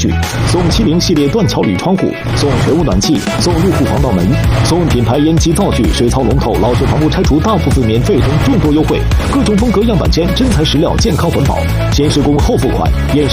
具，送70系列断桥铝窗户，送全屋暖气，送入户防盗门，送品牌烟机灶具、水槽龙头、老式房屋拆除大部分免费等众多优惠，各种风格样板间，真材实料，健康环保，先施工后付款，验